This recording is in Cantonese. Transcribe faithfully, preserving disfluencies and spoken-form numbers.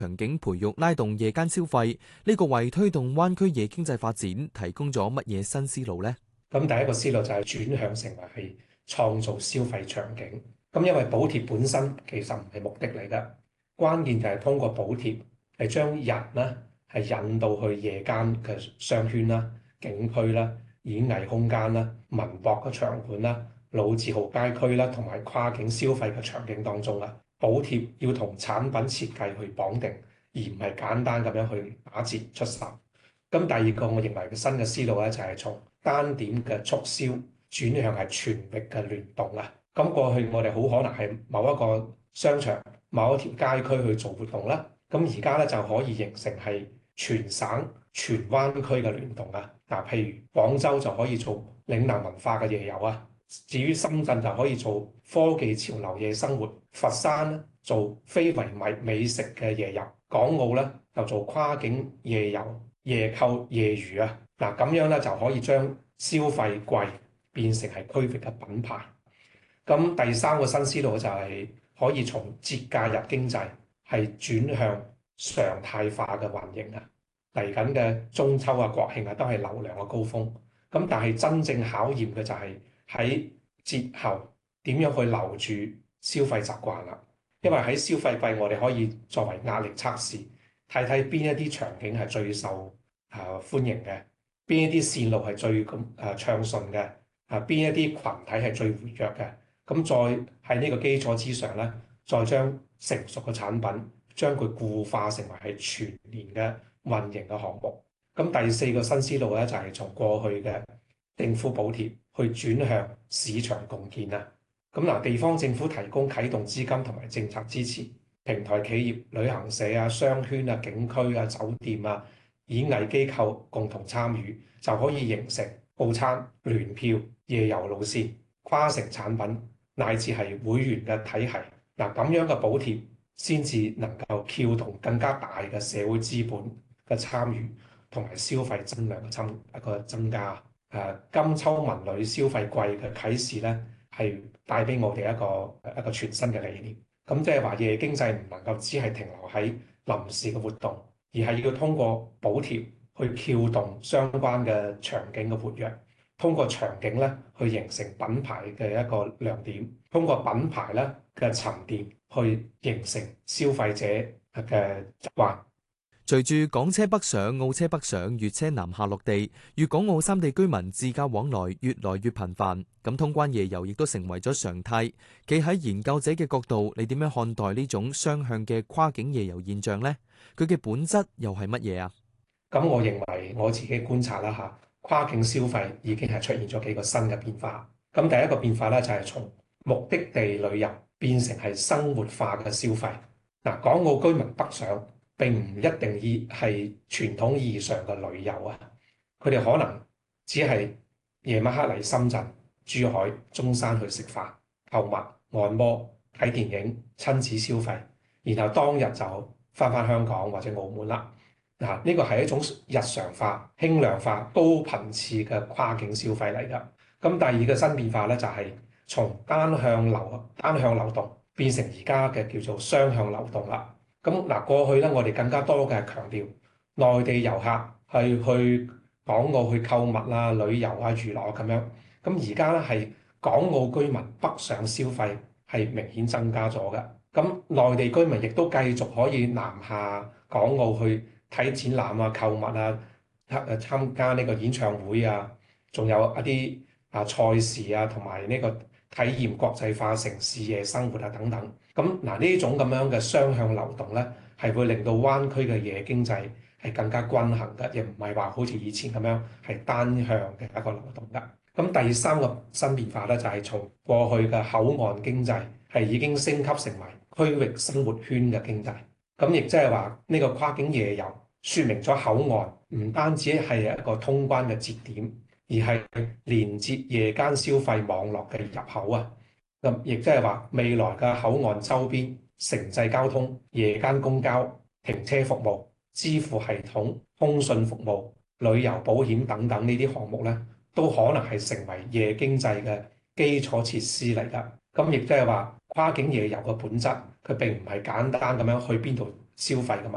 場景培育拉動夜間消費，呢個為推動灣區夜經濟發展提供咗乜嘢新思路呢？ 咁第一個思路就係轉向成為係創造消費場景。咁因為補貼本身其實唔係目的嚟㗎，關鍵就係通過補貼係將人咧係引導去夜間嘅商圈啦、景區啦、演藝空間啦、文博嘅場館啦、老字號街區啦，同埋跨境消費嘅場景當中啦。補貼要同產品設計去綁定，而唔係簡單咁樣去打折出售。咁第二個我認為嘅新嘅思路咧，就係從單點嘅促銷轉向係全域嘅聯動啊。咁過去我哋好可能係某一個商場、某一條街區去做活動啦。咁而家咧就可以形成係全省、全灣區嘅聯動啊。嗱，譬如廣州就可以做嶺南文化嘅夜遊啊。至於深圳就可以做科技潮流夜生活，佛山咧做非遺美美食嘅夜遊，港澳咧就做跨境夜遊、夜購、夜娛啊。嗱，咁樣咧就可以將消費季變成係區域嘅品牌。咁第三個新思路就係可以從節假日經濟係轉向常態化嘅運營啊。嚟緊嘅中秋啊、國慶啊都係流量嘅高峰。咁但係真正考驗嘅就係喺節後點樣去留住消費習慣啦。因為喺消費季我哋可以作為壓力測試，睇睇邊一啲場景係最受誒歡迎嘅，邊一啲線路係最咁誒暢順嘅，啊邊一啲群體係最活躍嘅。咁再喺呢個基礎之上咧，再將成熟嘅產品將佢固化成為係全年嘅運營嘅項目。咁第四個新思路咧就係從過去嘅政府補貼去轉向市場共建啊。咁嗱，地方政府提供啟動資金同埋政策支持，平台企業、旅行社啊、商圈啊、景區啊、酒店啊、演藝機構共同參與，就可以形成套餐、聯票、夜遊路線、跨城產品乃至係會員嘅體系。嗱，咁樣嘅補貼先至能夠撬動更加大嘅社會資本嘅參與，同埋消費增量嘅增一個增加。誒，金秋文旅消費季嘅啟示咧，係帶俾我哋一個一個全新嘅理念。咁即係話夜經濟唔能夠只係停留喺臨時嘅活動，而係要通過補貼去撬動相關嘅場景嘅活躍，通過場景咧去形成品牌嘅一個亮點，通過品牌咧嘅沉澱去形成消費者嘅習慣。 隨住港車北上、澳車北上、粵車南下落地，粵港澳三地居民自駕往來越來越頻繁，咁通關夜遊亦都成為咗常態。企喺研究者嘅角度，你點樣看待呢種雙向嘅跨境夜遊現象呢？佢嘅本質又係乜嘢啊？ 咁我認為我自己觀察啦嚇，跨境消費已經係出現咗幾個新嘅變化。咁第一個變化咧就係從目的地旅遊變成係生活化嘅消費。嗱，港澳居民北上並唔一定意係傳統意義上嘅旅遊啊，佢哋可能只係夜晚黑嚟深圳、珠海、中山去食飯、購物、按摩、睇電影、親子消費，然後當日就翻返香港或者澳門啦。嗱，呢個係一種日常化、輕量化、高頻次嘅跨境消費嚟㗎。咁第二個新變化咧，就係從單向流單向流動變成而家嘅叫做雙向流動啦。咁嗱，過去咧，我哋更加多嘅係強調內地遊客係去港澳去購物啊、旅遊啊、娛樂咁樣。咁而家咧係港澳居民北上消費係明顯增加咗嘅。咁內地居民亦都繼續可以南下港澳去睇展覽啊、購物啊、誒參加呢個演唱會啊，仲有一啲啊賽事啊，同埋呢個體驗國際化城市夜生活啊等等。咁嗱，呢種咁樣嘅雙向流動咧，係會令到灣區嘅夜經濟係更加均衡嘅，亦唔係話好似以前咁樣係單向嘅一個流動㗎。咁第三個新變化咧，就係從過去嘅口岸經濟係已經升級成為區域生活圈嘅經濟。咁亦即係話呢個跨境夜遊説明咗口岸唔單止係一個通關嘅節點，而係連接夜間消費網絡嘅入口啊！咁亦即係話未來嘅口岸周邊城際交通、夜間公交、停車服務、支付系統、通訊服務、旅遊保險等等呢啲項目咧，都可能係成為夜經濟嘅基礎設施嚟㗎。咁亦即係話跨境夜遊嘅本質，佢並唔係簡單咁樣去邊度消費㗎嘛。